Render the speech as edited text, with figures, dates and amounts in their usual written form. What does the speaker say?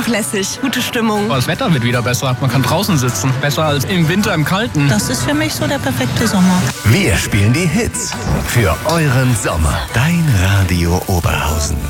einfach lässig. Gute Stimmung. Das Wetter wird wieder besser. Man kann draußen sitzen. Besser als im Winter im Kalten. Das ist für mich so der perfekte Sommer. Wir spielen die Hits für euren Sommer. Dein Radio Oberhausen.